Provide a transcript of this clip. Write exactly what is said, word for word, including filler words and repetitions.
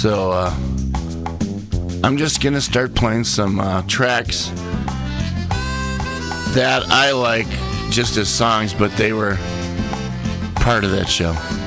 So uh, I'm just going to start playing some uh, tracks that I like just as songs, but they were part of that show.